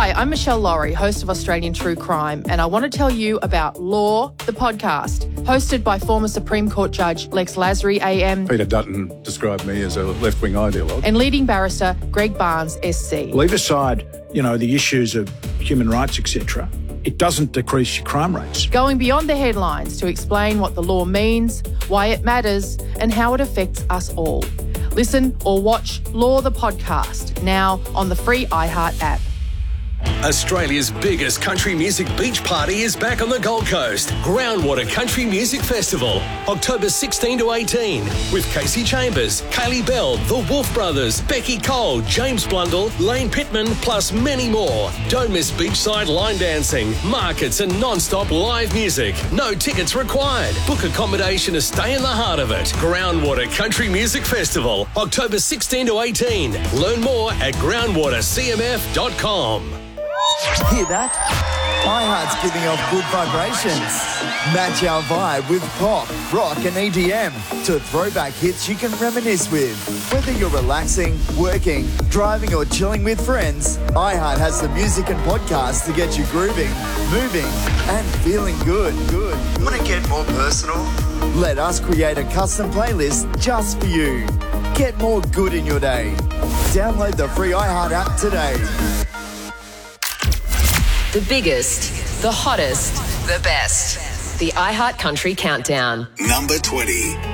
Hi, I'm Michelle Laurie, host of Australian True Crime, and I want to tell you about Law, the podcast, hosted by former Supreme Court Judge Lex Lasry AM. Peter Dutton described me as a left-wing ideologue. And leading barrister Greg Barnes SC. Leave aside, the issues of human rights, etc. It doesn't decrease your crime rates. Going beyond the headlines to explain what the law means, why it matters, and how it affects us all. Listen or watch Law, the podcast, now on the free iHeart app. Australia's biggest country music beach party is back on the Gold Coast. Groundwater Country Music Festival, October 16 to 18, with Casey Chambers, Kaylee Bell, The Wolf Brothers, Becky Cole, James Blundell, Lane Pittman, plus many more. Don't miss beachside line dancing, markets and non-stop live music. No tickets required. Book accommodation to stay in the heart of it. Groundwater Country Music Festival, October 16 to 18. Learn more at groundwatercmf.com. Hear that? iHeart's giving off good vibrations. Match our vibe with pop, rock and EDM to throwback hits you can reminisce with. Whether you're relaxing, working, driving or chilling with friends, iHeart has the music and podcasts to get you grooving, moving and feeling good. Want to get more personal? Let us create a custom playlist just for you. Get more good in your day. Download the free iHeart app today. The biggest, the hottest, the best. The iHeart Country Countdown. Number 20.